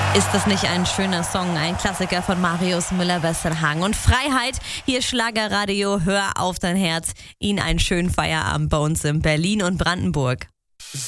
Ist das nicht ein schöner Song? Ein Klassiker von Marius Müller-Westernhagen. Und Freiheit, hier Schlagerradio, hör auf dein Herz. Ihnen einen schönen Feierabend bei uns in Berlin und Brandenburg.